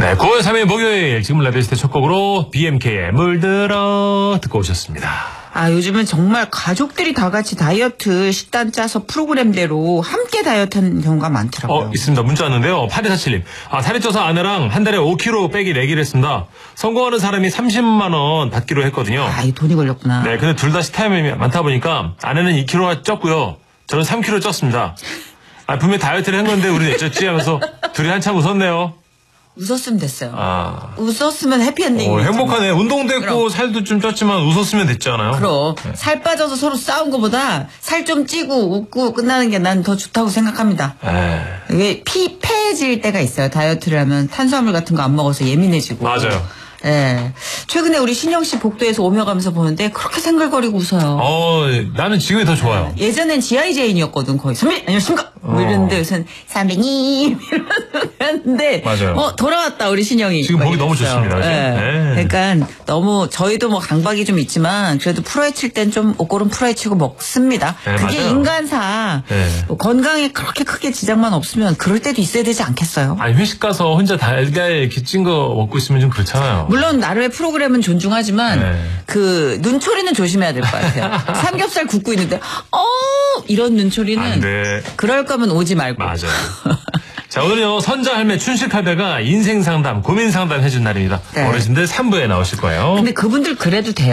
네, 9월 3일 목요일 지금 라디오시대 첫 곡으로 BMK의 물들어 듣고 오셨습니다. 아, 요즘은 정말 가족들이 다 같이 다이어트 식단 짜서 프로그램대로 함께 다이어트 하는 경우가 많더라고요. 있습니다. 문자 왔는데요. 8247님. 살이 쪄서 아내랑 한 달에 5kg 빼기 내기를 했습니다. 성공하는 사람이 30만 원 받기로 했거든요. 이 돈이 걸렸구나. 네, 근데 둘 다 스타임이 많다 보니까 아내는 2kg 쪘고요. 저는 3kg 쪘습니다. 분명히 다이어트를 한 건데 우리는 쪘지 하면서 둘이 한참 웃었네요. 웃었으면 됐어요. 웃었으면 해피엔딩이 행복하네. 운동도 했고 그럼. 살도 좀 쪘지만 웃었으면 됐잖아요. 그럼. 네. 살 빠져서 서로 싸운 것보다 살 좀 찌고 웃고 끝나는 게 난 더 좋다고 생각합니다. 이게 패해질 때가 있어요. 다이어트를 하면 탄수화물 같은 거 안 먹어서 예민해지고. 맞아요. 네. 최근에 우리 신영 씨 복도에서 오며 가면서 보는데 그렇게 생글거리고 웃어요. 나는 지금이 더 좋아요. 예전엔 G.I. 제인이었거든 거의. 선배님 안녕하십니까? 이랬는데 요새는 선배님 이러는데 맞아요. 돌아왔다 우리 신영이. 지금 보기 너무 좋습니다. 네. 그러니까 너무 저희도 뭐 강박이 좀 있지만 그래도 프로헤칠 땐 좀 옷고름 프로헤치고 먹습니다. 네, 그게 맞아요. 인간사. 뭐 건강에 그렇게 크게 지장만 없으면 그럴 때도 있어야 되지 않겠어요? 회식 가서 혼자 달걀 기찐 거 먹고 있으면 좀 그렇잖아요. 물론 나름의 프로그램은 존중하지만 그 눈초리는 조심해야 될 것 같아요. 삼겹살 굽고 있는데 이런 눈초리는 안 돼. 그럴 거면 오지 말고. 맞아요. 자, 오늘요 선자 할매 춘식 할배가 인생 상담, 고민 상담 해준 날입니다. 네. 어르신들 3부에 나오실 거예요. 근데 그분들 그래도 돼요.